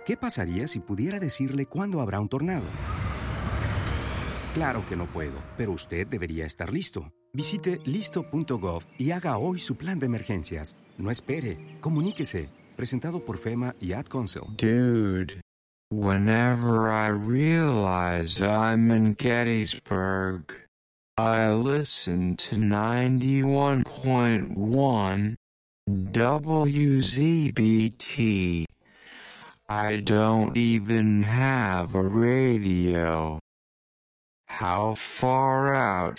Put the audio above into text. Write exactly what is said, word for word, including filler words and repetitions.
¿Qué pasaría si pudiera decirle cuándo habrá un tornado? Claro que no puedo, pero usted debería estar listo. Visite listo punto gov y haga hoy su plan de emergencias. No espere, comuníquese. Presentado por FEMA y Ad Council. Dude, whenever I realize I'm in Gettysburg, I listen to ninety-one point one W Z B T. I don't even have a radio. How far out